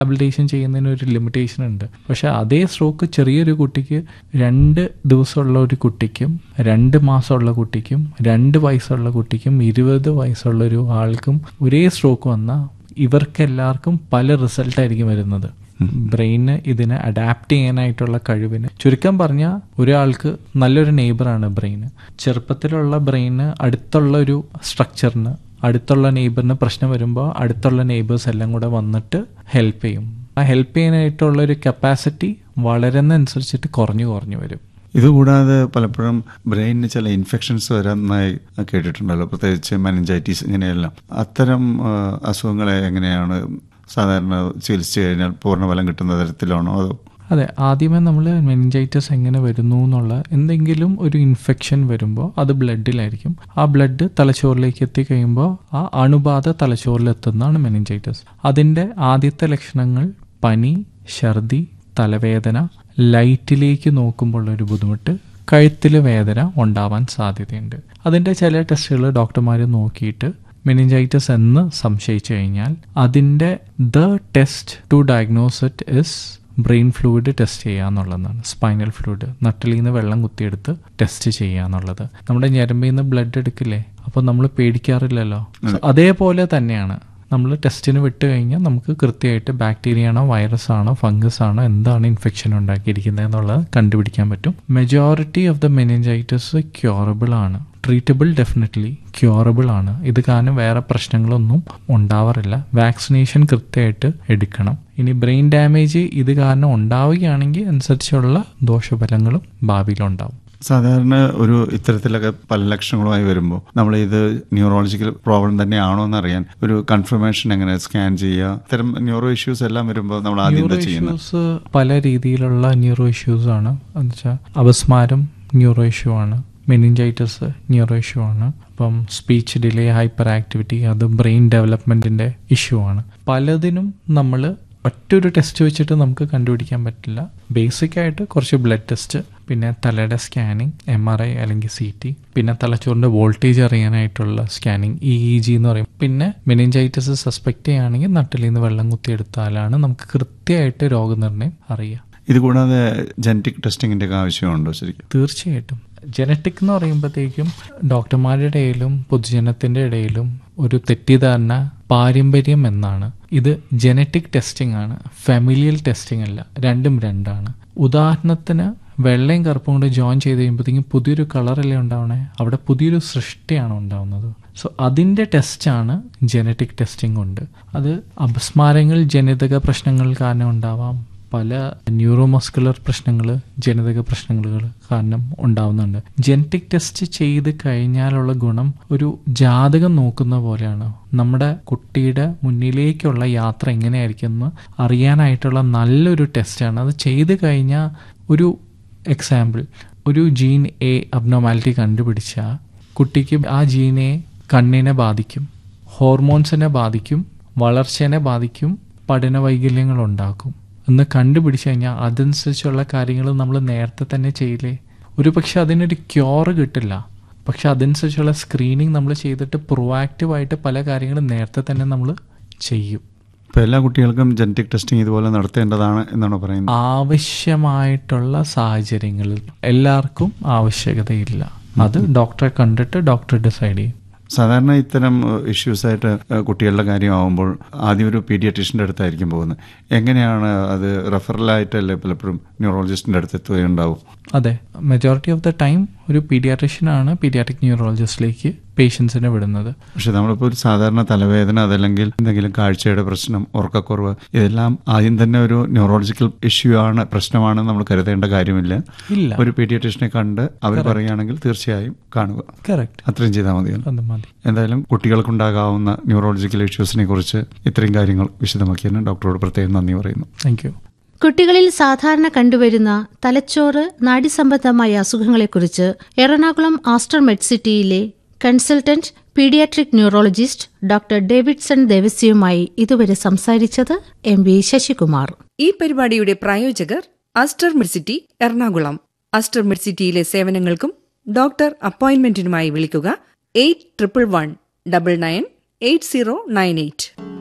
Rehabilitation ചെയ്യുന്നതിന് ഒരു limitation ഉണ്ട്. പക്ഷെ അതേ സ്ട്രോക്ക് ചെറിയൊരു കുട്ടിക്ക് 2 ദിവസമുള്ള ഒരു കുട്ടിക്കും 2 മാസമുള്ള കുട്ടിക്കും 2 വയസ്സുള്ള കുട്ടിക്കും 20 വയസ്സുള്ള ഒരു ആൾക്കും ഒരേ സ്ട്രോക്ക് വന്നാൽ ഇവർക്കെല്ലാവർക്കും പല റിസൾട്ടായിരിക്കും വരുന്നത്. ബ്രെയിന് ഇതിനെ അഡാപ്റ്റ് ചെയ്യാനായിട്ടുള്ള കഴിവിന്, ചുരുക്കം പറഞ്ഞാൽ ഒരാൾക്ക് നല്ലൊരു നെയ്ബറാണ് ബ്രെയിന്. ചെറുപ്പത്തിലുള്ള ബ്രെയിന് അടുത്തുള്ള ഒരു സ്ട്രക്ചറിന്, അടുത്തുള്ള നെയ്ബറിന് പ്രശ്നം വരുമ്പോൾ അടുത്തുള്ള നെയ്ബേഴ്സ് എല്ലാം കൂടെ വന്നിട്ട് ഹെൽപ്പ് ചെയ്യും. ആ ഹെൽപ്പ് ചെയ്യാനായിട്ടുള്ള ഒരു കപ്പാസിറ്റി വളരുന്നതനുസരിച്ചിട്ട് കുറഞ്ഞു വരും. ഇതുകൂടാതെ പലപ്പോഴും ബ്രെയിനിന് ചില ഇൻഫെക്ഷൻസ് വരാനായി കേട്ടിട്ടുണ്ടല്ലോ, പ്രത്യേകിച്ച് മെനിഞ്ചൈറ്റിസ്, ഇങ്ങനെയെല്ലാം. അത്തരം അസുഖങ്ങളെ എങ്ങനെയാണ് സാധാരണ ചികിത്സിച്ച് കഴിഞ്ഞാൽ പൂർണ്ണഫലം കിട്ടുന്ന തരത്തിലാണോ അതോ? അതെ, ആദ്യമേ നമ്മൾ മെനിഞ്ചൈറ്റിസ് എങ്ങനെ വരുന്നു എന്നുള്ള എന്തെങ്കിലും ഒരു ഇൻഫെക്ഷൻ വരുമ്പോൾ അത് ബ്ലഡിലായിരിക്കും. ആ ബ്ലഡ് തലച്ചോറിലേക്ക് എത്തിക്കഴിയുമ്പോൾ ആ അണുബാധ തലച്ചോറിലെത്തുന്നതാണ് മെനിഞ്ചൈറ്റിസ്. അതിൻ്റെ ആദ്യത്തെ ലക്ഷണങ്ങൾ പനി, ഛർദി, തലവേദന, ലൈറ്റിലേക്ക് നോക്കുമ്പോൾ ഒരു ബുദ്ധിമുട്ട്, കഴുത്തിൽ വേദന ഉണ്ടാവാൻ സാധ്യതയുണ്ട്. അതിൻ്റെ ചില ടെസ്റ്റുകൾ ഡോക്ടർമാർ നോക്കിയിട്ട് മെനിഞ്ചൈറ്റിസ് എന്ന് സംശയിച്ചു കഴിഞ്ഞാൽ അതിൻ്റെ test to diagnose it is brain fluid test ചെയ്യുക എന്നുള്ളതാണ്. സ്പൈനൽ ഫ്ലൂയിഡ്, നട്ടിലിൽ നിന്ന് വെള്ളം കുത്തിയെടുത്ത് ടെസ്റ്റ് ചെയ്യുക എന്നുള്ളത്. നമ്മുടെ ഞരമ്പിൽ നിന്ന് ബ്ലഡ് എടുക്കില്ലേ, അപ്പോൾ നമ്മൾ പേടിക്കാറില്ലല്ലോ. അതേപോലെ തന്നെയാണ് നമ്മൾ ടെസ്റ്റിന് വിട്ട് കഴിഞ്ഞാൽ നമുക്ക് കൃത്യമായിട്ട് ബാക്ടീരിയ ആണോ, വൈറസ് ആണോ, ഫംഗസ് ആണോ, എന്താണ് ഇൻഫെക്ഷൻ ഉണ്ടാക്കിയിരിക്കുന്നത് എന്നുള്ളത് കണ്ടുപിടിക്കാൻ പറ്റും. Majority of the meningitis curable ആണ്. ട്രീറ്റബിൾ, ഡെഫിനറ്റ്ലി ക്യൂറബിൾ ആണ്. ഇത് കാരണം വേറെ പ്രശ്നങ്ങളൊന്നും ഉണ്ടാവാറില്ല. വാക്സിനേഷൻ കൃത്യമായിട്ട് എടുക്കണം. ഇനി ബ്രെയിൻ ഡാമേജ് ഇത് കാരണം ഉണ്ടാവുകയാണെങ്കിൽ അനുസരിച്ചുള്ള ദോഷഫലങ്ങളും ഭാവിയിലുണ്ടാവും. സാധാരണ ഒരു ഇത്തരത്തിലൊക്കെ പല ലക്ഷണങ്ങളുമായി വരുമ്പോൾ നമ്മൾ ഇത് ന്യൂറോളജിക്കൽ പ്രോബ്ലം തന്നെയാണോ എന്നറിയാൻ ഒരു കൺഫർമേഷൻ എങ്ങനെ സ്കാൻ ചെയ്യുക? ഇത്തരം ന്യൂറോ ഇഷ്യൂസ് എല്ലാം വരുമ്പോൾ നമ്മൾ ആദ്യം എന്താ ചെയ്യുന്നത്? പല രീതിയിലുള്ള ന്യൂറോ ഇഷ്യൂസ് ആണ്. എന്നുവെച്ചാൽ അപസ്മാരം ന്യൂറോ ഇഷ്യൂ ആണ്, മെനിഞ്ചൈറ്റിസ് ന്യൂറോ ഇഷ്യൂ ആണ്, അപ്പം സ്പീച്ച് ഡിലേ, ഹൈപ്പർ ആക്ടിവിറ്റി, അത് ബ്രെയിൻ ഡെവലപ്മെന്റിന്റെ ഇഷ്യൂ ആണ്. പലതിനും നമ്മൾ ഒറ്റൊരു ടെസ്റ്റ് വെച്ചിട്ട് നമുക്ക് കണ്ടുപിടിക്കാൻ പറ്റില്ല. ബേസിക് ആയിട്ട് കുറച്ച് ബ്ലഡ് ടെസ്റ്റ്, പിന്നെ തലയുടെ സ്കാനിങ്, MRI അല്ലെങ്കിൽ CT, പിന്നെ തലച്ചോറിന്റെ വോൾട്ടേജ് അറിയാനായിട്ടുള്ള സ്കാനിങ്, EEG എന്ന് പറയും. പിന്നെ മെനിഞ്ചൈറ്റിസ് സസ്പെക്ട് ചെയ്യുകയാണെങ്കിൽ നട്ടിലിൽ നിന്ന് വെള്ളം കുത്തിയെടുത്താലാണ് നമുക്ക് കൃത്യമായിട്ട് രോഗനിർണയം അറിയാം. ഇതുകൂടാതെ ജനറ്റിക് ടെസ്റ്റിങ്ങിന്റെ ആവശ്യമുണ്ടോ ശരിക്കും? തീർച്ചയായിട്ടും. ജനറ്റിക് എന്ന് പറയുമ്പോഴത്തേക്കും ഡോക്ടർമാരുടെ ഇടയിലും പൊതുജനത്തിന്റെ ഇടയിലും ഒരു തെറ്റിദ്ധാരണ പാരമ്പര്യം എന്നാണ്. ഇത് ജനറ്റിക് ടെസ്റ്റിംഗ് ആണ്, ഫാമിലിയൽ ടെസ്റ്റിംഗ് അല്ല. രണ്ടും രണ്ടാണ്. ഉദാഹരണത്തിന് വെള്ളയും കറുപ്പും കൊണ്ട് ജോയിൻ ചെയ്ത് കഴിയുമ്പോഴത്തേക്കും പുതിയൊരു കളറല്ലേ ഉണ്ടാവണേ, അവിടെ പുതിയൊരു സൃഷ്ടിയാണ് ഉണ്ടാവുന്നത്. സോ അതിൻ്റെ ടെസ്റ്റാണ് ജനറ്റിക് ടെസ്റ്റിംഗ് കൊണ്ട്. അത് അപസ്മാരങ്ങൾ ജനിതക പ്രശ്നങ്ങൾ കാരണം ഉണ്ടാവാം, പല ന്യൂറോമസ്കുലർ പ്രശ്നങ്ങൾ ജനിതക പ്രശ്നങ്ങൾ കാരണം ഉണ്ടാവുന്നുണ്ട്. ജനറ്റിക് ടെസ്റ്റ് ചെയ്ത് കഴിഞ്ഞാലുള്ള ഗുണം ഒരു ജാതകം നോക്കുന്ന പോലെയാണ്. നമ്മുടെ കുട്ടിയുടെ മുന്നിലേക്കുള്ള യാത്ര എങ്ങനെയായിരിക്കും എന്ന് അറിയാനായിട്ടുള്ള നല്ലൊരു ടെസ്റ്റാണ്. അത് ചെയ്ത് കഴിഞ്ഞാൽ ഒരു എക്സാമ്പിൾ, ഒരു ജീൻ A അബ്നോർമാലിറ്റി കണ്ടുപിടിച്ചാൽ കുട്ടിക്ക് ആ ജീനെ കണ്ണിനെ ബാധിക്കും, ഹോർമോൺസിനെ ബാധിക്കും, വളർച്ചേനെ ബാധിക്കും, പഠന വൈകല്യങ്ങൾ ഉണ്ടാക്കും എന്ന് കണ്ടുപിടിച്ചു കഴിഞ്ഞാൽ അതനുസരിച്ചുള്ള കാര്യങ്ങൾ നമ്മൾ നേരത്തെ തന്നെ ചെയ്യില്ലേ? ഒരു പക്ഷെ അതിനൊരു ക്യൂറ് കിട്ടില്ല, പക്ഷെ അതനുസരിച്ചുള്ള സ്ക്രീനിങ് നമ്മൾ ചെയ്തിട്ട് പ്രൊആക്റ്റീവായിട്ട് പല കാര്യങ്ങളും നേരത്തെ തന്നെ നമ്മൾ ചെയ്യും. ഇപ്പോൾ എല്ലാ കുട്ടികൾക്കും ജനറ്റിക് ടെസ്റ്റിംഗ് ഇതുപോലെ നടത്തേണ്ടതാണ് എന്നാണോ പറയുന്നത്? ആവശ്യമായിട്ടുള്ള സാഹചര്യങ്ങളിൽ എല്ലാവർക്കും ആവശ്യകതയില്ല. അത് ഡോക്ടറെ കണ്ടിട്ട് ഡോക്ടർ ഡിസൈഡ് ചെയ്യും. സാധാരണ ഇത്തരം ഇഷ്യൂസായിട്ട് കുട്ടികളുടെ കാര്യമാകുമ്പോൾ ആദ്യം ഒരു പീഡിയാട്രീഷ്യൻ്റെ അടുത്തായിരിക്കും പോകുന്നത്. എങ്ങനെയാണ് അത്? റെഫറലായിട്ടല്ലേ പലപ്പോഴും ന്യൂറോളജിസ്റ്റിൻ്റെ അടുത്ത് എത്തുകയുണ്ടാവും? അതെ, മെജോറിറ്റി ഓഫ് ദ ടൈം ഒരു പീഡിയാട്രീഷ്യനാണ് പീഡിയാട്രിക് ന്യൂറോളജിസ്റ്റിലേക്ക് പേഷ്യൻസിനെ വിടുന്നത്. പക്ഷെ നമ്മളിപ്പോൾ ഒരു സാധാരണ തലവേദന, അതല്ലെങ്കിൽ എന്തെങ്കിലും കാഴ്ചയുടെ പ്രശ്നം, ഉറക്കക്കുറവ്, ഇതെല്ലാം ആദ്യം തന്നെ ഒരു ന്യൂറോളജിക്കൽ ഇഷ്യൂ ആണ്, പ്രശ്നമാണെന്ന് നമ്മൾ കരുതേണ്ട കാര്യമില്ല. ഒരു പീഡിയാട്രീഷ്യനെ കണ്ട് അവർ പറയുകയാണെങ്കിൽ തീർച്ചയായും കാണുക. കറക്റ്റ്, അത്രയും ചെയ്താൽ മതിയല്ലോ. എന്തായാലും കുട്ടികൾക്കുണ്ടാകാവുന്ന ന്യൂറോളജിക്കൽ ഇഷ്യൂസിനെ കുറിച്ച് ഇത്രയും കാര്യങ്ങൾ വിശദമാക്കിയതിന് ഡോക്ടറോട് പ്രത്യേകം നന്ദി പറയുന്നു. Thank you. കുട്ടികളിൽ സാധാരണ കണ്ടുവരുന്ന തലച്ചോറ് നാഡീസംബന്ധമായ അസുഖങ്ങളെക്കുറിച്ച് Ernakulam Aster മെഡ്സിറ്റിയിലെ consultant paediatric neurologist doctor Davidson ദേവസ്യയുമായി ഇതുവരെ സംസാരിച്ചത് MV ശശികുമാർ. ഈ പരിപാടിയുടെ പ്രായോജകർ ആസ്റ്റർ മെഡ്സിറ്റി എറണാകുളം. ആസ്റ്റർ മെഡ്സിറ്റിയിലെ സേവനങ്ങൾക്കും ഡോക്ടർ അപ്പോയിന്റ്മെന്റിനുമായി വിളിക്കുക 8111998098.